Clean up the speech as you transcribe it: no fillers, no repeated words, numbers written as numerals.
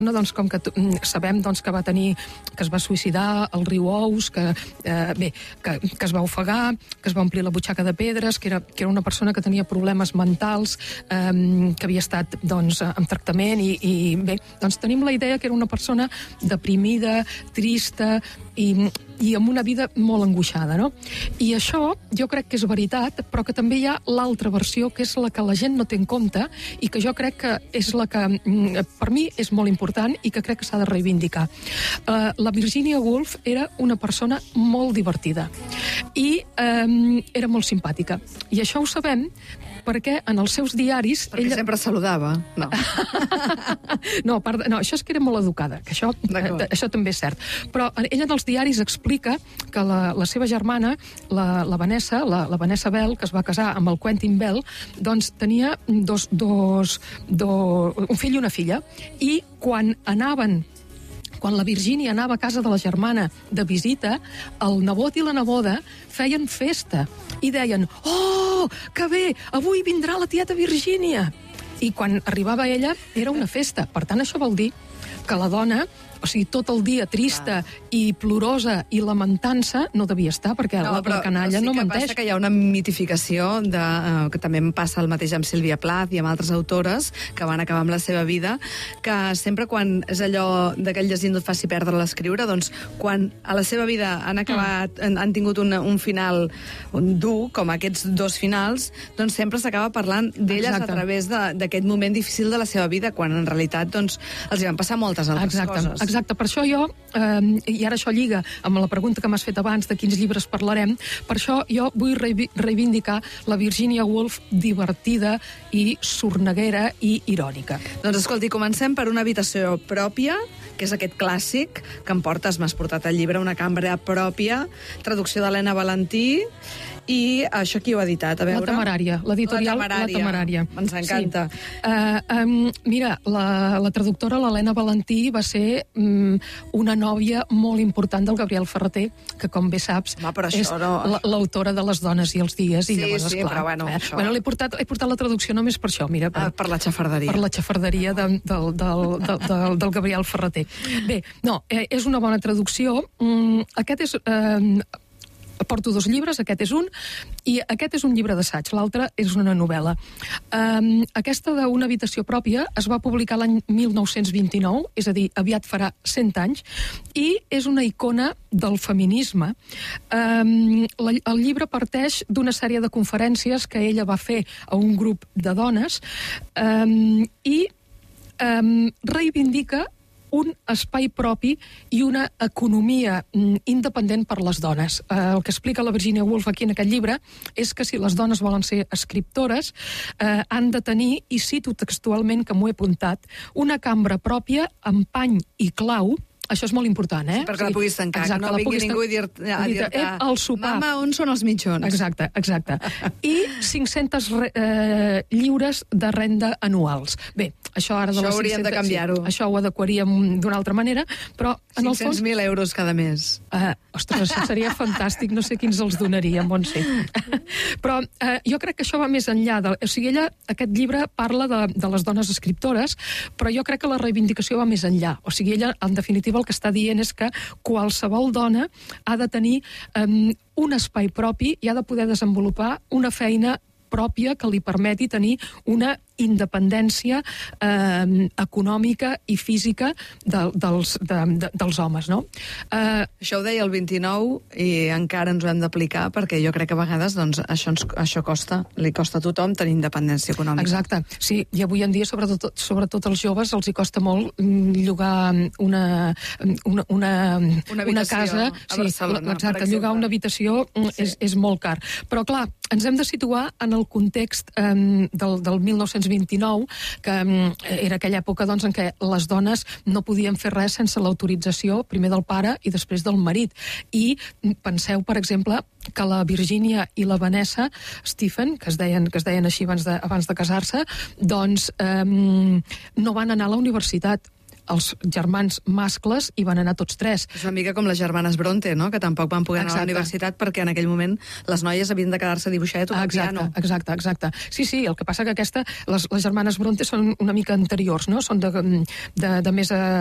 doncs, com que sabem doncs, que va tenir, que es va suïcidar al riu Ous, que es va ofegar, que es va omplir la butxaca de pedres, que era una persona que tenia problemes mentals, que havia estat doncs, en tractament i bé, doncs tenim la idea que era una persona deprimida, trista i amb una vida molt angoixada, no? I això jo crec que és veritat, però que també hi ha l'altra versió, que és la que la gent no té en compte i que jo crec que és la que per mi és molt important i que crec que s'ha de reivindicar. La Virginia Woolf era una persona molt divertida i era molt simpàtica. I això ho sabem perquè en els seus diaris... Perquè sempre saludava, no? No, això és que era molt educada, que això també és cert. Però ella en els diaris explica que la seva germana, la Vanessa, la Vanessa Bell, que es va casar amb el Quentin Bell, doncs tenia un fill i una filla. I quan la Virginia anava a casa de la germana de visita, el nebot i la neboda feien festa i deien: «Oh, que bé, avui vindrà la tieta Virginia!» I quan arribava ella era una festa. Per tant, això vol dir que la dona, o sigui, tot el dia trista i plorosa i lamentant-se, no devia estar, perquè la canalla no menteix. Passa que hi ha una mitificació que també em passa el mateix amb Sílvia Plath i amb altres autores que van acabar amb la seva vida, que sempre quan és allò d'aquell llegint no et faci perdre l'escriure, doncs quan a la seva vida han acabat, han tingut un final dur, com aquests dos finals, doncs sempre s'acaba parlant d'elles a través d'aquest moment difícil de la seva vida, quan en realitat doncs els hi van passar moltes altres coses. Exacte, per això jo, i ara això lliga amb la pregunta que m'has fet abans de quins llibres parlarem, per això jo vull reivindicar la Virginia Woolf divertida i sorneguera i irònica. Doncs escolti, comencem per Una habitació pròpia, que és aquest clàssic que m'has portat al llibre, Una cambra pròpia, traducció d'Helena Valentí, i això qui ho ha editat? A veure. La Temerària, l'editorial La Temerària. Ens encanta. Sí. Mira, la traductora, l'Helena Valentí, va ser una nòvia molt important del Gabriel Ferrater, que, com bé saps, és l'autora de Les dones i els dies. Sí, però bueno... Bueno, l'he portat la traducció només per això, mira. Per la xafarderia. Per la xafarderia del Gabriel Ferrater. Bé, no, és una bona traducció. Aquest és... Porto 2 llibres, aquest és un, i aquest és un llibre d'assaig, l'altre és una novel·la. Aquesta d'Una habitació pròpia es va publicar l'any 1929, és a dir, aviat farà 100 anys, i és una icona del feminisme. El llibre parteix d'una sèrie de conferències que ella va fer a un grup de dones i reivindica un espai propi i una economia independent per les dones. El que explica la Virginia Woolf aquí en aquest llibre és que si les dones volen ser escriptores han de tenir, i cito textualment que m'ho he apuntat, una cambra pròpia amb pany i clau. Això és molt important, Sí, perquè la puguis tancar, que no vingui ningú a dir-te al sopar. Mama, on són els mitjons? Exacte. I 500 lliures de renda anuals. Bé, això ara de les 500... Això hauríem de canviar-ho. Sí, això ho adequaríem d'una altra manera, però... 500.000 euros cada mes. Ostres, això seria fantàstic, no sé quins els donaríem, on sé. Però jo crec que això va més enllà. O sigui, aquest llibre parla de les dones escriptores, però jo crec que la reivindicació va més enllà. O sigui, ella, en definitiva, el que està dient és que qualsevol dona ha de tenir un espai propi i ha de poder desenvolupar una feina pròpia que li permeti tenir una independència econòmica i física dels homes, no? Això ho deia el 29 i encara ens ho hem d'aplicar perquè jo crec que a vegades doncs, això li costa a tothom tenir independència econòmica. Exacte, sí, i avui en dia sobretot als joves els hi costa molt llogar una casa a Barcelona, exacte, llogar una habitació és molt car. Però clar, ens hem de situar en el context del 1929, que era aquella època doncs, en què les dones no podien fer res sense l'autorització primer del pare i després del marit. I penseu, per exemple, que la Virginia i la Vanessa Stephen, que es deien així abans de casar-se, doncs no van anar a la universitat. els germans mascles hi van anar tots tres. És una mica com les germanes Bronte, no?, que tampoc van poder anar a la universitat perquè en aquell moment les noies havien de quedar-se a dibuixar i a tocar el piano. Exacte. Sí, el que passa que les germanes Bronte són una mica anteriors, no? Són de més